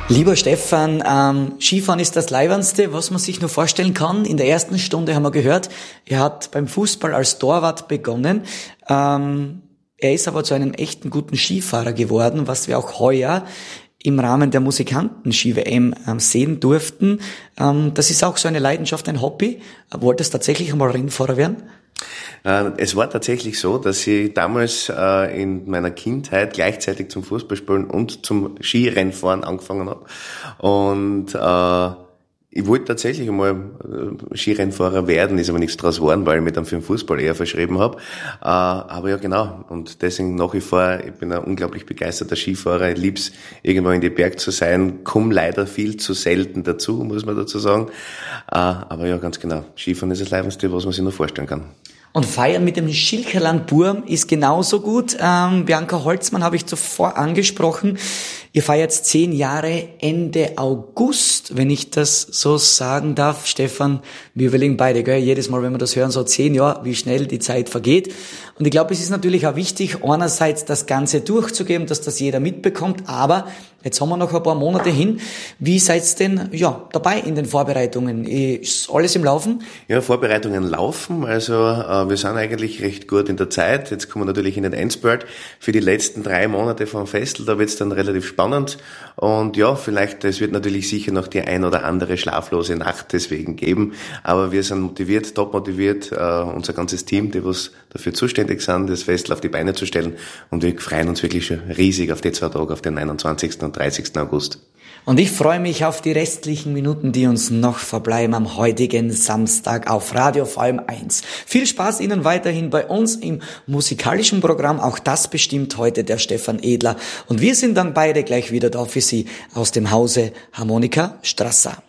Lieber Stefan, Skifahren ist das Leibernste, was man sich nur vorstellen kann. In der ersten Stunde haben wir gehört, er hat beim Fußball als Torwart begonnen. Er ist aber zu einem echten guten Skifahrer geworden, was wir auch heuer im Rahmen der Musikanten-Ski-WM sehen durften. Das ist auch so eine Leidenschaft, ein Hobby. Wolltest du tatsächlich einmal Rennfahrer werden? Es war tatsächlich so, dass ich damals in meiner Kindheit gleichzeitig zum Fußballspielen und zum Skirennfahren angefangen habe. Und ich wollte tatsächlich einmal Skirennfahrer werden, ist aber nichts draus geworden, weil ich mich dann für den Fußball eher verschrieben habe. Aber ja, genau. Und deswegen nach wie vor, ich bin ein unglaublich begeisterter Skifahrer. Ich lieb's, irgendwo in die Berg zu sein. Komm leider viel zu selten dazu, muss man dazu sagen. Aber ja, ganz genau. Skifahren ist das Leibendste, was man sich nur vorstellen kann. Und feiern mit dem Schilkerland Burm ist genauso gut. Bianca Holzmann habe ich zuvor angesprochen. Ihr feiert 10 Jahre Ende August, wenn ich das so sagen darf. Stefan, wir überlegen beide, gell? Jedes Mal, wenn wir das hören, so 10 Jahre, wie schnell die Zeit vergeht. Und ich glaube, es ist natürlich auch wichtig, einerseits das Ganze durchzugeben, dass das jeder mitbekommt, aber jetzt haben wir noch ein paar Monate hin. Wie seid ihr denn dabei in den Vorbereitungen? Ist alles im Laufen? Ja, Vorbereitungen laufen. Also wir sind eigentlich recht gut in der Zeit. Jetzt kommen wir natürlich in den Endspurt für die letzten 3 Monate vom Festel. Da wird es dann relativ spannend. Und ja, vielleicht, es wird natürlich sicher noch die ein oder andere schlaflose Nacht deswegen geben. Aber wir sind motiviert, top motiviert, unser ganzes Team, die was dafür zuständig sind, das Festel auf die Beine zu stellen. Und wir freuen uns wirklich schon riesig auf die 2 Tage, auf den 29. und 30. August. Und ich freue mich auf die restlichen Minuten, die uns noch verbleiben am heutigen Samstag auf Radio VRM 1. Viel Spaß Ihnen weiterhin bei uns im musikalischen Programm. Auch das bestimmt heute der Stefan Edler. Und wir sind dann beide gleich wieder da für Sie aus dem Hause Harmonika Strasser.